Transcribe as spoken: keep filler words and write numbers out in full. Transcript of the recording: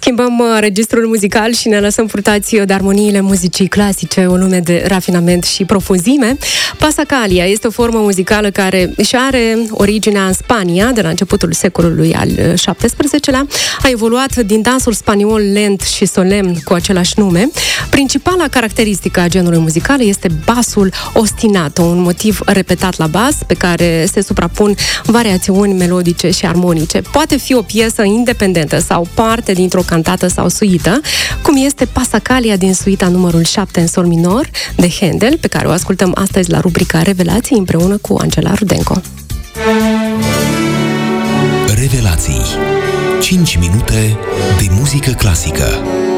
Schimbăm registrul muzical și ne lăsăm purtați de armoniile muzicii clasice, o lume de rafinament și profunzime. Pasacalia este o formă muzicală care își are originea în Spania, de la începutul secolului al șaptesprezecelea. A evoluat din dansul spaniol lent și solemn cu același nume. Principala caracteristică a genului muzical este basul ostinato, un motiv repetat la bas, pe care se suprapun variațiuni melodice și armonice. Poate fi o piesă independentă sau parte dintr-o cantată sau suită, cum este Pasacalia din suita numărul șapte în sol minor de Handel, pe care o ascultăm astăzi la rubrica Revelații împreună cu Angela Rudenko. Revelații. cinci minute de muzică clasică.